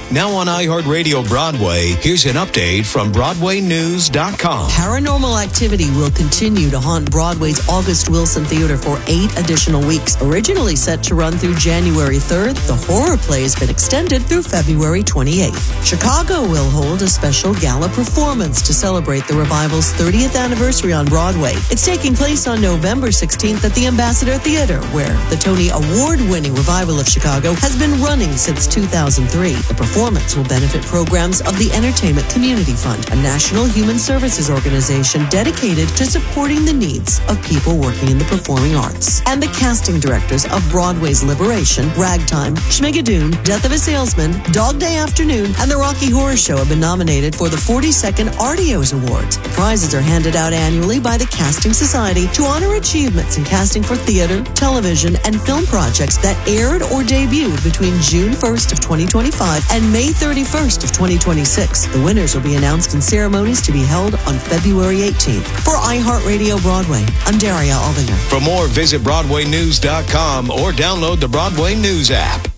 Now on iHeartRadio Broadway, here's an update from BroadwayNews.com. Paranormal activity will continue to haunt Broadway's August Wilson Theater for 8 additional weeks. Originally set to run through January 3rd, the horror play has been extended through February 28th. Chicago will hold a special gala performance to celebrate the revival's 30th anniversary on Broadway. It's taking place on November 16th at the Ambassador Theater, where the Tony Award-winning Revival of Chicago has been running since 2003. The performance will benefit programs of the Entertainment Community Fund, a national human services organization dedicated to supporting the needs of people working in the performing arts. And the casting directors of Broadway's Liberation, Ragtime, Schmigadoon, Death of a Salesman, Dog Day Afternoon, and The Rocky Horror Show have been nominated for the 42nd Artios Awards. The prizes are handed out annually by the Casting Society to honor achievements in casting for theater, television, and film projects that aired or debuted between June 1st of 2025 and May 31st of 2026. The winners will be announced in ceremonies to be held on February 18th. For iHeartRadio Broadway, I'm Daria Aldinger. For more, visit BroadwayNews.com or download the Broadway News app.